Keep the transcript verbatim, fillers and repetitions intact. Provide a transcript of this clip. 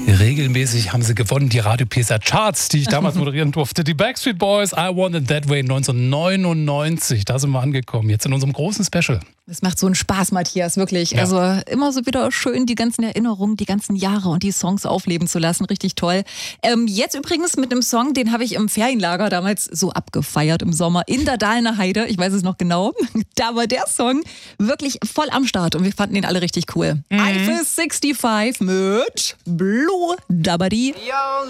Regelmäßig haben sie gewonnen, die Radio Pesa Charts, die ich damals moderieren durfte. Die Backstreet Boys, I Want It That Way neunzehnhundertneunundneunzig. Da sind wir angekommen, jetzt in unserem großen Special. Es macht so einen Spaß, Matthias, wirklich. Ja. Also immer so wieder schön, die ganzen Erinnerungen, die ganzen Jahre und die Songs aufleben zu lassen. Richtig toll. Ähm, jetzt übrigens mit einem Song, den habe ich im Ferienlager damals so abgefeiert im Sommer in der Dahlemer Heide. Ich weiß es noch genau. Da war der Song wirklich voll am Start und wir fanden ihn alle richtig cool. Mhm. Eiffel sechsundsiebzig mit Blue Dabadi.